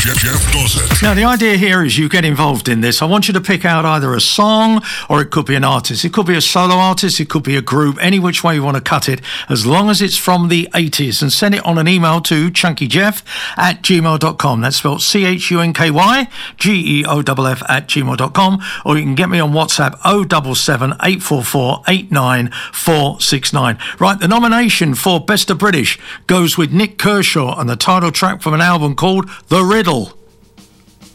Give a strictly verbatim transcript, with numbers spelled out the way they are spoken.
Jeff, Jeff Dossett. Now, the idea here is you get involved in this. I want you to pick out either a song or it could be an artist. It could be a solo artist. It could be a group. Any which way you want to cut it, as long as it's from the eighties. And send it on an email to chunkyjeff at gmail dot com. That's spelled C H U N K Y G E O F F at gmail dot com. Or you can get me on WhatsApp oh seven seven, eight four four, eight nine four six nine. Right, the nomination for Best of British goes with Nick Kershaw and the title track from an album called The Riddle.